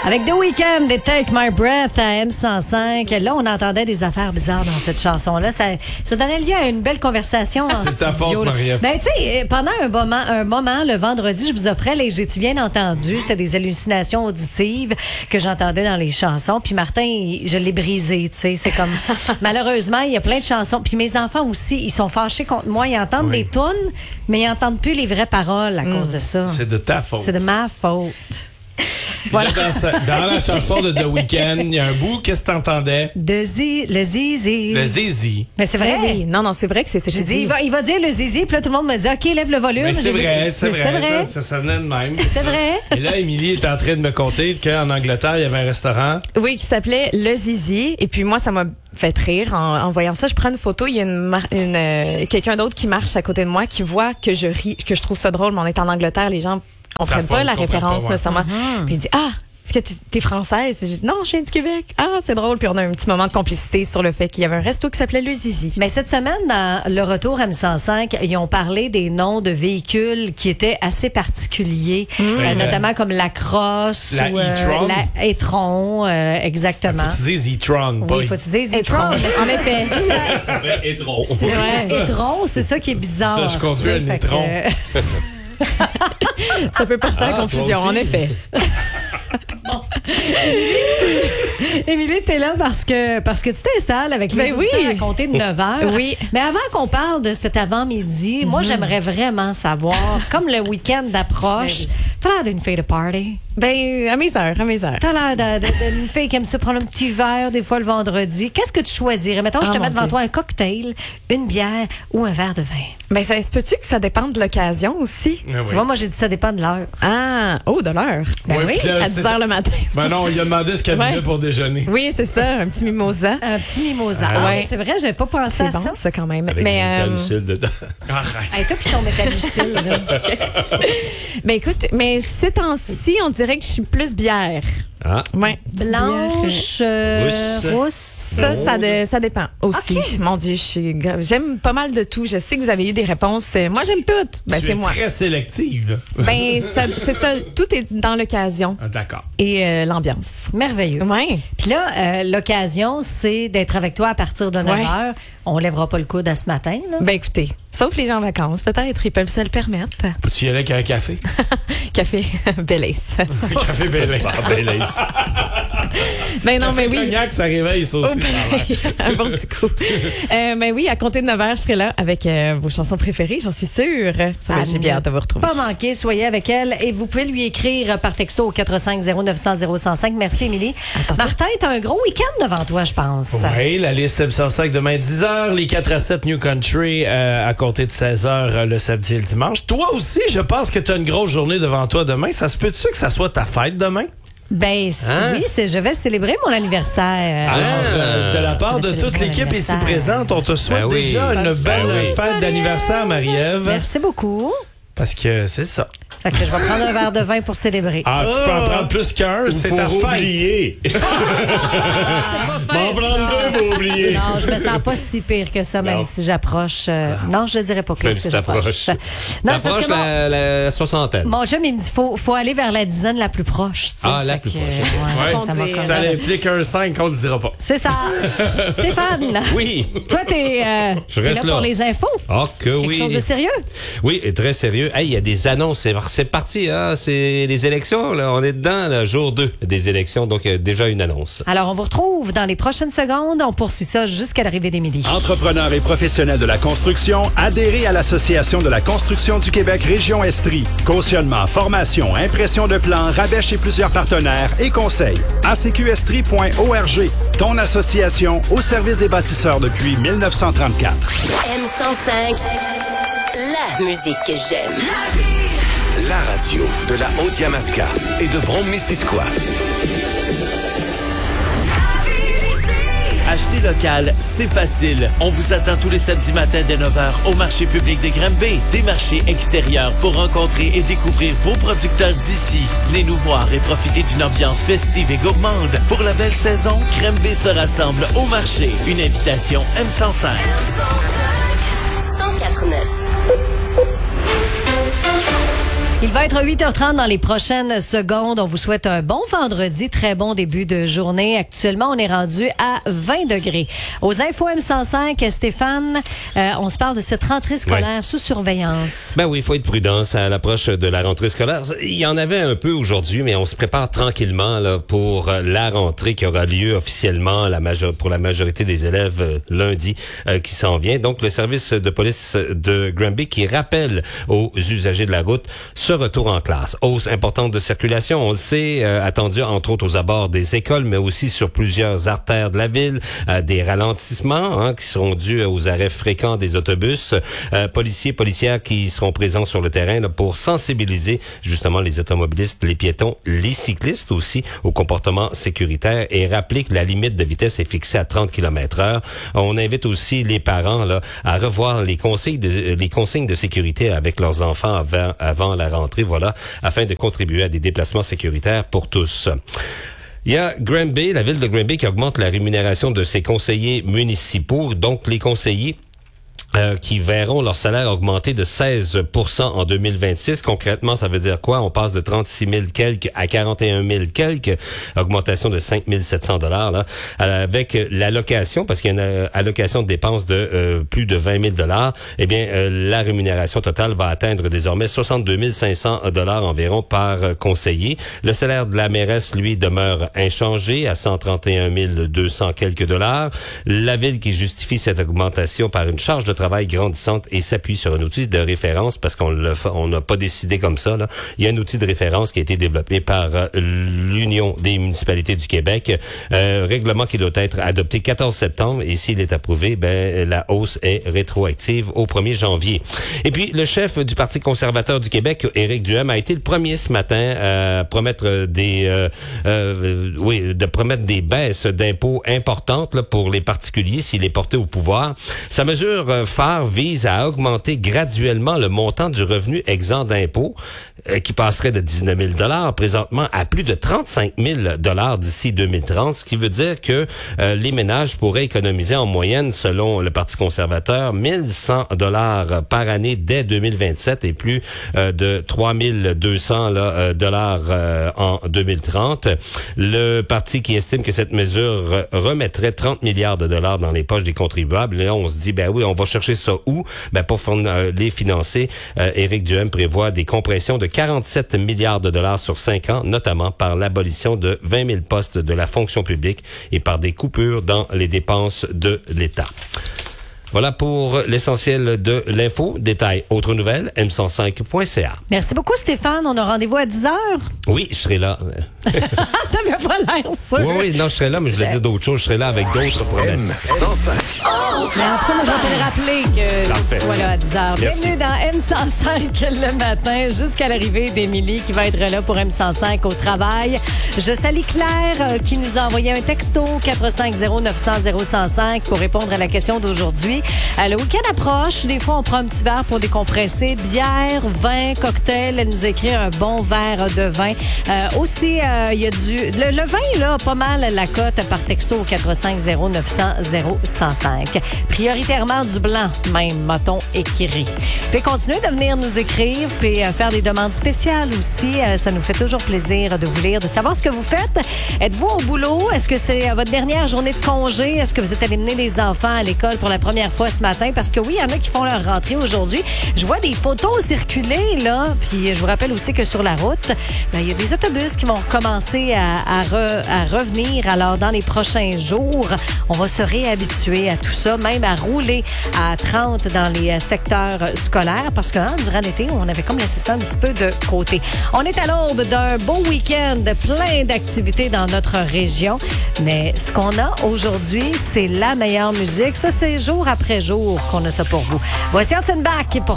Avec The Weeknd et Take My Breath à M105. Là, on entendait des affaires bizarres dans cette chanson-là. Ça donnait lieu à une belle conversation en C'est ta faute, Marie-Ève. Ben, tu sais, pendant un moment, le vendredi, je vous offrais les J'ai-tu bien entendu. C'était des hallucinations auditives que j'entendais dans les chansons. Puis Martin, je l'ai brisé, tu sais. C'est comme, malheureusement, il y a plein de chansons. Puis mes enfants aussi, ils sont fâchés contre moi. Ils entendent des tunes, mais ils n'entendent plus les vraies paroles à cause de ça. C'est de ta faute. C'est de ma faute. Voilà. Dans la chanson de The Weeknd, il y a un bout, qu'est-ce que t'entendais? Le zizi. Le zizi. Mais c'est vrai. Oui. Non, c'est vrai que c'est ce que J'ai dit, il va dire le zizi, puis là, tout le monde me dit, OK, lève le volume. Mais c'est vrai. Ça venait de même. C'est vrai. Et là, Émilie est en train de me conter qu'en Angleterre, il y avait un restaurant. Oui, qui s'appelait Le Zizi. Et puis moi, ça m'a fait rire. En voyant ça, je prends une photo. Il y a quelqu'un d'autre qui marche à côté de moi, qui voit que je ris, que je trouve ça drôle. Mais on est en Angleterre, les gens comprennent pas la référence nécessairement. Puis il dit, est-ce que t'es française? Je dis, non, je viens du Québec. Ah, c'est drôle. Puis on a un petit moment de complicité sur le fait qu'il y avait un resto qui s'appelait Le Zizi. Mais cette semaine, dans le retour à M105, ils ont parlé des noms de véhicules qui étaient assez particuliers, notamment comme la Crosse La ou e-tron. la e-tron, exactement. Faut que tu dises e-tron, pas Oui, faut que tu dises e-tron. En effet. E-tron. C'est vrai, e-tron, c'est ça qui est bizarre. Je conduis un Fait que, e-tron. Ça peut porter à confusion, toi aussi. en effet. Émilie, t'es là parce que tu t'installes avec les auditeurs à compter de 9 heures. Oui. Mais avant qu'on parle de cet avant-midi, moi, j'aimerais vraiment savoir, comme le week-end approche, t'as l'air d'une fille de party. Ben, à mes heures. T'as l'air d'une fille qui aime se prendre un petit verre des fois le vendredi. Qu'est-ce que tu choisirais? Mettons, je te mets devant toi un cocktail, une bière ou un verre de vin. Ben, ça se peut-tu que ça dépende de l'occasion aussi? Tu vois, moi, j'ai dit ça dépend de l'heure. Ah, de l'heure. Ben Ouais, oui, puis là, À 10 heures le matin. Ben non, il a demandé ce qu'il avait pour déjeuner. Oui, c'est ça, un petit mimosa. un petit mimosa. Ah, Ouais. C'est vrai, j'avais pas pensé C'est à bon, ça. ça, quand même. Avec Mais, du méthalucil dedans. Arrête. Hey, toi, puis ton méthalucil, là. ben, écoute, mais ces temps-ci, on dirait que je suis plus bière. Ah. Ouais. Blanche, rousse. Ça dépend aussi. Ok. Mon Dieu, j'aime pas mal de tout. Je sais que vous avez eu des réponses. Moi, j'aime tout. Ben, Tu c'est es moi. très sélective. Ben, c'est ça. Tout est dans l'occasion Ah, d'accord. et l'ambiance. Merveilleux. Ouais. Puis là, l'occasion, c'est d'être avec toi à partir de 9 Ouais. heures. On lèvera pas le coude à ce matin, là. Ben, écoutez, sauf les gens en vacances, peut-être, ils peuvent se le permettre. Peux-tu y aller avec un café? Café Baileys. Café Baileys. Ah, ben, là, Ben non, Café mais oui. cognac, ça réveille, ça aussi. Un bon petit coup. Mais oui, à compter de 9 heures, je serai là avec vos chansons préférées, j'en suis sûre. Ça va, j'ai bien hâte de vous retrouver. Pas manquer, soyez avec elle. Et vous pouvez lui écrire par texto au 450-900-015. Merci, Émilie. Martin, t'as un gros week-end devant toi, je pense. Oui, la liste M105 demain 10h, les 4 à 7 New Country à compter de 16h le samedi et le dimanche. Toi aussi, je pense que tu as une grosse journée devant toi demain. Ça se peut-tu que ça soit ta fête demain? Ben Hein? oui, je vais célébrer mon anniversaire. Alors, de la part de Je vais toute célébrer l'équipe mon ici anniversaire. présente, on te souhaite Ben oui. déjà une belle fête d'anniversaire, Marie-Ève. Merci beaucoup. Parce que c'est ça. Fait que je vais prendre un verre de vin pour célébrer. Ah, tu peux en prendre plus qu'un, c'est ta Pour fête. oublier. M'en prendre deux pour oublier. Non, je me sens pas si pire que ça, même Non. si j'approche. Non, je ne dirais pas Même qu'est-ce si que j'approche. t'approches. Non, c'est parce T'approches que la soixantaine. mon chum, il me dit faut aller vers la dizaine la plus proche. tu sais. Ah, la Fait plus que, proche. Ouais, ça va ça comme- implique un 5 qu'on le dira pas. C'est ça. Stéphane, Oui. toi, t'es Je là reste pour là. les infos. Ah, que Quelque oui. chose de sérieux. Oui, et très sérieux. Hey, il y a des annonces. C'est parti, hein. C'est les élections, là. On est dedans, là, jour 2 des élections. Donc, déjà une annonce. Alors, on vous retrouve dans les prochaines secondes. On poursuit ça jusqu'à l'arrivée d'Émilie. Entrepreneurs et professionnels de la construction, adhérez à l'Association de la construction du Québec Région Estrie. Cautionnement, formation, impression de plans, rabais chez plusieurs partenaires et conseils. acqestrie.org. Ton association au service des bâtisseurs depuis 1934. M105, la musique que j'aime. La radio de la Haute-Yamaska et de Brome-Missisquoi. Acheter local, c'est facile. On vous attend tous les samedis matins dès 9h au marché public de Granby. Des marchés extérieurs pour rencontrer et découvrir vos producteurs d'ici. Venez nous voir et profiter d'une ambiance festive et gourmande. Pour la belle saison, Granby se rassemble au marché. Une invitation M105. 104.9. Il va être 8h30 dans les prochaines secondes. On vous souhaite un bon vendredi, très bon début de journée. Actuellement, on est rendu à 20 degrés. Aux infos M105, Stéphane, on se parle de cette rentrée scolaire sous surveillance. Ben oui, il faut être prudent à l'approche de la rentrée scolaire. Il y en avait un peu aujourd'hui, mais on se prépare tranquillement là, pour la rentrée qui aura lieu officiellement pour la majorité des élèves lundi qui s'en vient. Donc, le service de police de Granby qui rappelle aux usagers de la route ce retour en classe. Hausse importante de circulation, on le sait, attendue entre autres aux abords des écoles, mais aussi sur plusieurs artères de la ville, des ralentissements qui seront dus aux arrêts fréquents des autobus, policières qui seront présents sur le terrain là, pour sensibiliser justement les automobilistes, les piétons, les cyclistes aussi au comportement sécuritaire et rappeler que la limite de vitesse est fixée à 30 km/h. On invite aussi les parents là à revoir les consignes de sécurité avec leurs enfants avant la rentrée, voilà, afin de contribuer à des déplacements sécuritaires pour tous. Il y a Granby, la ville de Granby qui augmente la rémunération de ses conseillers municipaux, donc les conseillers qui verront leur salaire augmenter de 16% en 2026. Concrètement, ça veut dire quoi? On passe de 36 000 quelques à 41 000 quelques, augmentation de 5 700 $ là, avec l'allocation, parce qu'il y a une allocation de dépenses de plus de 20 000 $. Eh bien, la rémunération totale va atteindre désormais 62 500 $ environ par conseiller. Le salaire de la mairesse, lui, demeure inchangé à 131 200 quelques $. La ville qui justifie cette augmentation par une charge de travail grandissante et s'appuie sur un outil de référence parce qu'on n'a pas décidé comme ça. Là. Il y a un outil de référence qui a été développé par l'Union des municipalités du Québec. Règlement qui doit être adopté 14 septembre et s'il est approuvé, la hausse est rétroactive au 1er janvier. Et puis, le chef du Parti conservateur du Québec, Éric Duhem, a été le premier ce matin à promettre de promettre des baisses d'impôts importantes là, pour les particuliers s'il est porté au pouvoir. Sa mesure phare vise à augmenter graduellement le montant du revenu exempt d'impôts qui passerait de 19 000 $ présentement à plus de 35 000 $ d'ici 2030, ce qui veut dire que les ménages pourraient économiser en moyenne, selon le Parti conservateur, 1 100 $ par année dès 2027 et plus de 3 200 $ en 2030. Le parti qui estime que cette mesure remettrait 30 milliards de dollars dans les poches des contribuables. Et là, on se dit, oui, on va chercher ça où? Pour les financer, Éric Duhem prévoit des compressions de 47 milliards de dollars sur 5 ans, notamment par l'abolition de 20 000 postes de la fonction publique et par des coupures dans les dépenses de l'État. Voilà pour l'essentiel de l'info. Détail, autres nouvelles, m105.ca. Merci beaucoup, Stéphane. On a rendez-vous à 10h. Oui, je serai là. T'avais pas l'air sûr. Oui, non, je serai là, mais je voulais dire d'autres choses. Je serai là avec d'autres promesses. M105. Mais en tout cas, moi, je vais te le rappeler que tu sois là à 10h. Bienvenue dans M105 le matin, jusqu'à l'arrivée d'Émilie qui va être là pour M105 au travail. Je salue Claire qui nous a envoyé un texto 450-900-0105 pour répondre à la question d'aujourd'hui. Le week-end approche. Des fois, on prend un petit verre pour décompresser. Bière, vin, cocktail. Elle nous a écrit un bon verre de vin. Aussi, il y a le vin, là, pas mal la cote par texto au 450-900-0105. Prioritairement du blanc, même, moton écrit. Puis continuez de venir nous écrire puis faire des demandes spéciales aussi. Ça nous fait toujours plaisir de vous lire, de savoir ce que vous faites. Êtes-vous au boulot? Est-ce que c'est votre dernière journée de congé? Est-ce que vous êtes allé mener les enfants à l'école pour la première fois ce matin? Parce que oui, il y en a qui font leur rentrée aujourd'hui. Je vois des photos circuler, là. Puis je vous rappelle aussi que sur la route, il y a des autobus qui vont commencer à revenir. Alors, dans les prochains jours, on va se réhabituer à tout ça, même à rouler à 30 dans les secteurs scolaires. Parce que durant l'été, on avait comme laissé ça un petit peu de côté. On est à l'aube d'un beau week-end, plein d'activités dans notre région. Mais ce qu'on a aujourd'hui, c'est la meilleure musique. Ça, c'est jour après jour qu'on a ça pour vous. Voici Offenbach pour